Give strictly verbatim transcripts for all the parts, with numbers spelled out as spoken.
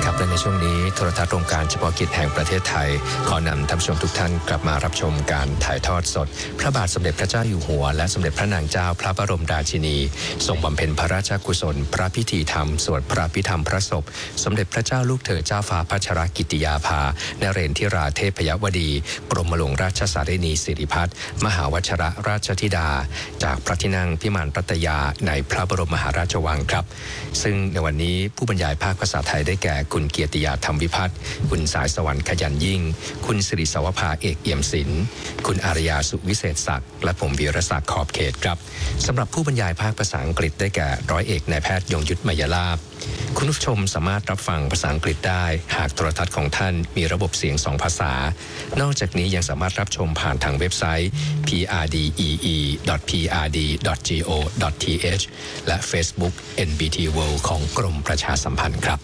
ครับและในช่วงนี้โทรทัศน์โครงการเฉพาะกิจแห่งประเทศไทยขอนำท่านผู้ชมทุกท่านกลับมารับชมการถ่ายทอดสดพระบาทสมเด็จพระเจ้าอยู่หัวและสมเด็จพระนางเจ้าพระบรมราชินีทรงบำเพ็ญพระราชกุศลพระพิธีธรรมสวดพระพิธรรมพระศพสมเด็จพระเจ้าลูกเธอเจ้าฟ้าพัชรกิติยาภานเรนทิราเทพยวดีกรมหลวงราชสารินีสิริพัฒน์มหาวชรราชธิดาจากพระที่นั่งพิมานรัตยาในพระบรมมหาราชวังครับซึ่งในวันนี้ผู้บรรยายภาคภาษาไทยได้แก่คุณเกียรติยาธรรมวิพัฒน์คุณสายสวรรค์ขยันยิ่งคุณสิริสวภาเอกเอี่ยมศิลป์คุณอารยาสุวิเศษศักดิ์และผมวีรศักดิ์ขอบเขตครับสำหรับผู้บรรยายภาคภาษาอังกฤษได้แก่ร้อยเอกนายแพทย์ยงยุทธมยลาภคุณผู้ชมสามารถรับฟังภาษาอังกฤษได้หากโทรทัศน์ของท่านมีระบบเสียงสองภาษานอกจากนี้ยังสามารถรับชมผ่านทางเว็บไซต์ พี อาร์ ดี อี อี ดอท พี อาร์ ดี ดอท จี โอ ดอท ที เอช และ Facebook เอ็น บี ที World ของกรมประชาสัมพันธ์ครับ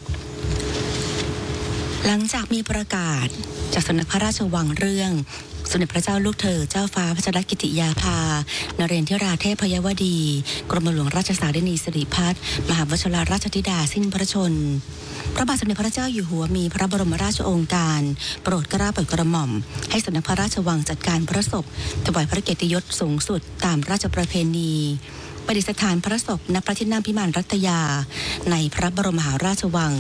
หลังจากมีประกาศจากสำนักพระราชวังเรื่องสมเด็จพระเจ้าลูกเธอเจ้าฟ้าพัชรกิติยาภานเรนทิราเทพยวดีกรมหลวงราชสารินีสิริพัฒน์มหาวชรราชธิดาสิ้นพระชนพระบาทสมเด็จพระเจ้าอยู่หัวมีพระบรมราชโองการโปรดเกล้าโปรดกระหม่อมให้สำนักพระราชวังจัดการพระศพถวายพระเกียรติยศสูงสุดตามราชประเพณีประดิษฐานพระศพณพระที่นั่งพิมานรัตยาในพระบรมมหาราชวัง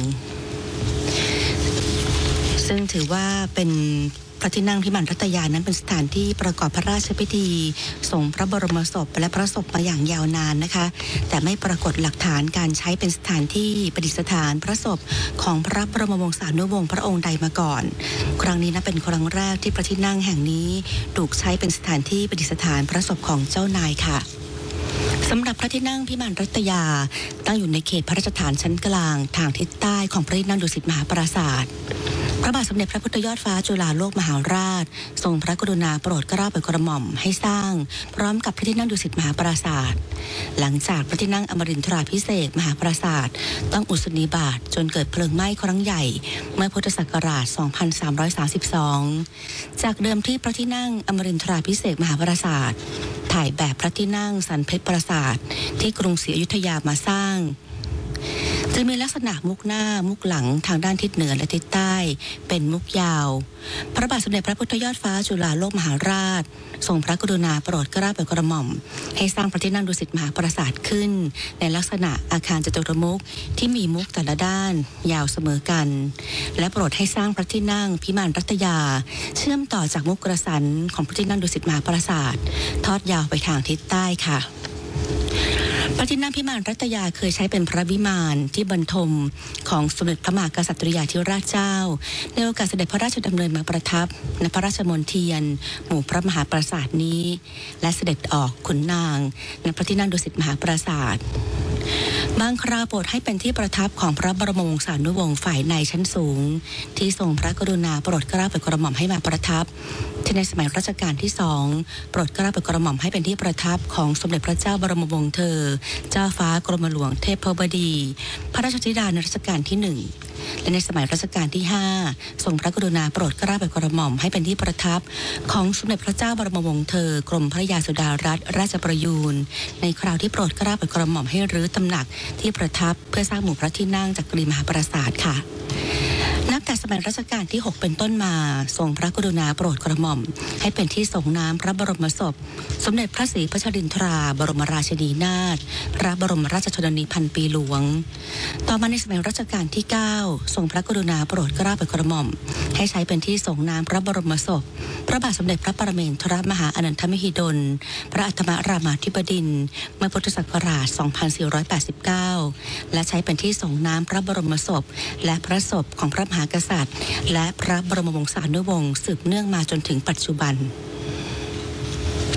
ซึ่งถือว่าเป็นพระที่นั่งพิมานรัตยานั้นเป็นสถานที่ประกอบพระราชพิธีส่งพระบรมศพและพระศพมาอย่างยาวนานนะคะแต่ไม่ปรากฏหลักฐานการใช้เป็นสถานที่ประดิษฐานพระศพของพระบรมวงศานุวงศ์พระองค์ใดมาก่อนครั้งนี้นะเป็นครั้งแรกที่พระที่นั่งแห่งนี้ถูกใช้เป็นสถานที่ประดิษฐานพระศพของเจ้านายค่ะสำหรับพระที่นั่งพิมานรัตยาตั้งอยู่ในเขตพระราชฐานชั้นกลางทางทิศใต้ของพระที่นั่งดุสิตมหาปราสาทพระบาทสมเด็จพระพุทธยอดฟ้าจุฬาโลกมหาราชทรงพระกรุณาโปรดเกล้าโปรดกระหม่อมให้สร้างพร้อมกับพระที่นั่งดุสิตมหาปราสาทหลังจากพระที่นั่งอมรินทราภิเษกมหาปราสาทต้องอุสนิบาตจนเกิดเพลิงไหม้ครั้งใหญ่เมื่อพุทธศักราช สองพันสามร้อยสามสิบสอง จากเดิมที่พระที่นั่งอมรินทราภิเษกมหาปราสาทถ่ายแบบพระที่นั่งสันเพชรปราสาทที่กรุงศรีอยุธยามาสร้างจะมีลักษณะมุกหน้ามุกหลังทางด้านทิศเหนือและทิศใต้เป็นมุกยาวพระบาทสมเด็จพระพุทธยอดฟ้าจุฬาโลกมหาราชทรงพระกรุณาโปรดเกล้าโปรดกระหม่อมให้สร้างพระที่นั่งดุสิตมหาปราสาทขึ้นในลักษณะอาคารจตุรมุขที่มีมุกแต่ละด้านยาวเสมอกันและโปรดให้สร้างพระที่นั่งพิมานรัตยาเชื่อมต่อจากมุกกระสันของพระที่นั่งดุสิตมหาปราสาททอดยาวไปทางทิศใต้ค่ะพระที่นั่งพิมานรัตยาเคยใช้เป็นพระวิมานที่บรรทมของสมเด็จพระมหากษัตริยาธิราชเจ้าในโอกาสเสด็จพระราชดำเนินมาประทับณพระราชมณฑียนหมู่พระมหาปราสาทนี้และเสด็จออกขุนนางณพระที่นั่งดุสิตมหาปราสาทบางคราวโปรดให้เป็นที่ประทับของพระบรมวงศานุวงศ์ฝ่ายในชั้นสูงที่ทรงพระกรุณาโปรดเกล้าโปรดกระหม่อมให้มาประทับที่ในสมัยรัชกาลที่สองโปรดเกล้าโปรดกระหม่อมให้เป็นที่ประทับของสมเด็จพระเจ้าบรมวงศ์เธอเจ้าฟ้ากรมหลวงเทพบดีพระราชธิดาในรัชกาลที่หนึ่งและในสมัยรัชกาลที่ห้าทรงพระกรุณาโปรดเกล้าโปรดกระหม่อมให้เป็นที่ประทับของสมเด็จพระเจ้าบรมวงศ์เธอกรมพระยาสุดารัตนราชประยูรในคราวที่โปรดเกล้าโปรดกระหม่อมให้รื้อตำหนักที่ประทับเพื่อสร้างหมู่พระที่นั่งจักรีมหาปราสาทค่ะนับแต่สมัยรัชกาลที่หกเป็นต้นมาทรงพระกรุณาโปรดกระหม่อมให้เป็นที่ส่งน้ำพระบรมศพสมเด็จพระศรีพัชรินทราบรมราชินีนาถพระบรมราชชนนีพันปีหลวงต่อมาในสมัยรัชกาลที่เก้าทรงพระกรุณาโปรดเกล้าโปรดกระหม่อมให้ใช้เป็นที่ส่งน้ำพระบรมศพพระบาทสมเด็จพระปรเมนทรมหาอนันทมหิดลพระอัฏฐมรามาธิบดินทร์เมื่อพุทธศักราช สองพันสี่ร้อยแปดสิบเก้า และใช้เป็นที่ส่งน้ำพระบรมศพและพระศพของพระมหากษัตริย์และพระบรมวงศานุวงศ์สืบเนื่องมาจนถึงปัจจุบัน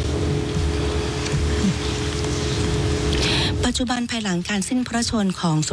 ปัจจุบันภายหลังการสิ้นพระชนม์ของ